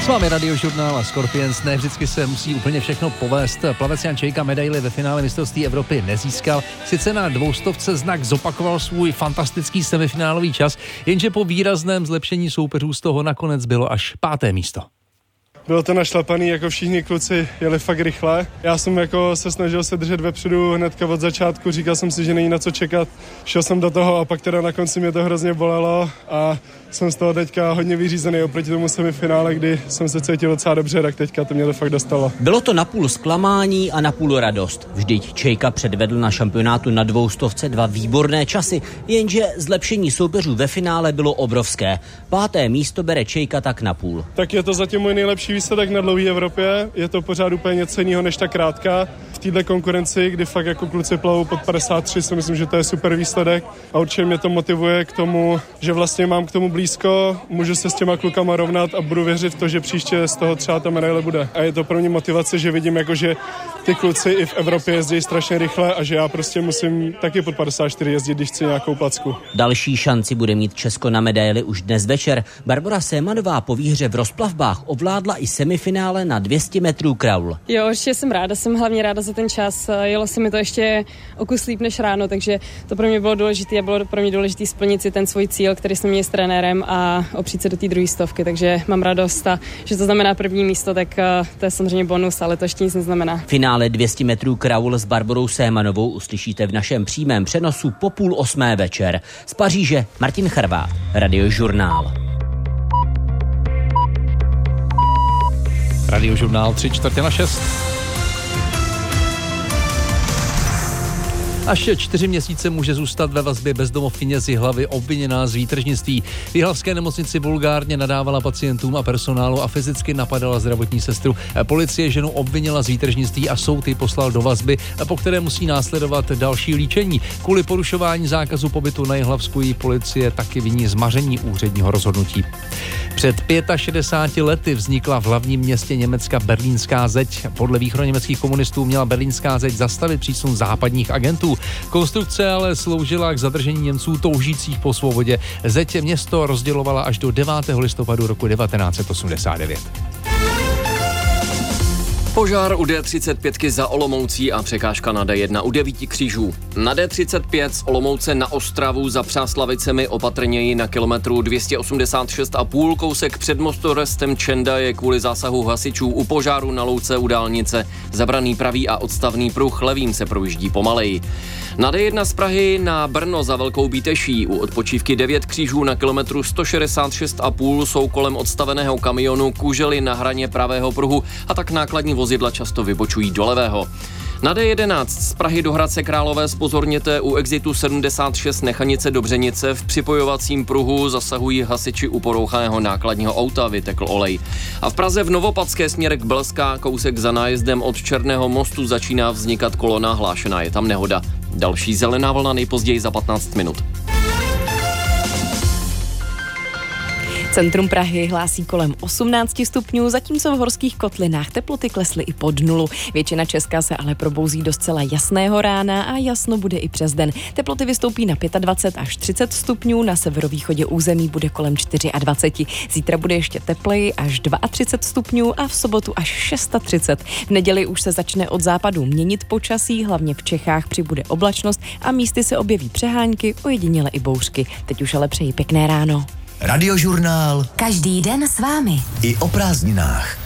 S vámi Radiožurnál a Scorpions. Ne vždycky se musí úplně všechno povést. Plavec Jan Čejka medaili ve finále mistrovství Evropy nezískal. Sice na 200 znak zopakoval svůj fantastický semifinálový čas, jenže po výrazném zlepšení soupeřů z toho nakonec bylo až 5. místo. Bylo to našlapaný, jako všichni kluci jeli fakt rychle. Já jsem jako se snažil se držet vepředu hnedka od začátku, říkal jsem si, že není na co čekat. Šel jsem do toho a pak teda na konci mě to hrozně bolelo a jsem z toho teďka hodně vyřízený oproti tomu semifinále, kdy jsem se cítil docela dobře, tak teďka to mě to fakt dostalo. Bylo to napůl zklamání a napůl radost. Vždyť Čejka předvedl na šampionátu na 200 2 výborné časy, jenže zlepšení soupeřů ve finále bylo obrovské. 5. místo bere Čejka tak napůl. Tak je to zatím můj nejlepší výsledek na dlouhé Evropě. Je to pořád úplně něco jiného než ta krátká. V této konkurenci, kdy fakt jako kluci plavou pod 53, si myslím, že to je super výsledek a určitě mě to motivuje k tomu, že vlastně mám k tomu blízko, můžu se s těma klukama rovnat a budu věřit v to, že příště z toho třeba ta medaile bude. A je to pro mě motivace, že vidím, jako, že ty kluci i v Evropě jezdí strašně rychle a že já prostě musím taky pod 54 jezdit, když chci nějakou placku. Další šanci bude mít Česko na medaili už dnes večer. Barbora Sémanová po výhře v rozplavbách ovládla i semifinále na 200 metrů kraul. Jo, určitě jsem ráda, jsem hlavně ráda za ten čas. Jelo se mi to ještě o kus líp než ráno, takže to pro mě bylo důležité a bylo pro mě důležité splnit si ten svůj cíl, který jsme měli s trenérem a opřít se do té druhé stovky, takže mám radost a že to znamená první místo, tak to je samozřejmě bonus, ale to ještě nic neznamená. Finále 200 metrů kraul s Barborou Sémanovou uslyšíte v našem přímém přenosu po 7:30 večer. Z Paříže Martin Charvát, Radiožurnál. Radiožurnál 3/4/6. Až 4 měsíce může zůstat ve vazbě bezdomovkyně z Jihlavy obviněná z výtržnictví. V jihlavské nemocnici vulgárně nadávala pacientům a personálu a fyzicky napadala zdravotní sestru. Policie ženu obvinila z výtržnictví a soud ji poslal do vazby, po které musí následovat další líčení. Kvůli porušování zákazu pobytu na Jihlavsku jí policie taky viní zmaření úředního rozhodnutí. Před 65 lety vznikla v hlavním městě Německa Berlínská zeď. Podle východoněmeckých komunistů měla Berlínská zeď zastavit přísun západních agentů. Konstrukce ale sloužila k zadržení Němců toužících po svobodě. Zeď město rozdělovala až do 9. listopadu roku 1989. Požár u D35 za Olomoucí a překážka na D1 u 9 křížů. Na D35 z Olomouce na Ostravu za Přáslavicemi opatrněji na kilometru 286,5 kousek před mostorestem Čenda je kvůli zásahu hasičů u požáru na louce u dálnice zabraný pravý a odstavný pruh, levým se projíždí pomaleji. Na D1 z Prahy na Brno za Velkou Bíteší u odpočívky 9 křížů na kilometru 166,5 jsou kolem odstaveného kamionu kužely na hraně pravého pruhu a tak nákladní vozidla často vybočují do levého. Na D11 z Prahy do Hradce Králové zpozorněte u exitu 76 Nechanice Dobřenice v připojovacím pruhu zasahují hasiči u porouchaného nákladního auta, vytekl olej. A v Praze v Novopadské směr k Blská, kousek za nájezdem od Černého mostu začíná vznikat kolona, hlášená je tam nehoda. Další zelená vlna nejpozději za 15 minut. Centrum Prahy hlásí kolem 18 stupňů, zatímco v horských kotlinách teploty klesly i pod nulu. Většina Česka se ale probouzí do zcela jasného rána a jasno bude i přes den. Teploty vystoupí na 25 až 30 stupňů, na severovýchodě území bude kolem 24. Zítra bude ještě tepleji až 32 stupňů a v sobotu až 630. V neděli už se začne od západu měnit počasí, hlavně v Čechách přibude oblačnost a místy se objeví přehánky, ojediněle i bouřky. Teď už ale přeji pěkné ráno. Radiožurnál. Každý den s vámi. I o prázdninách.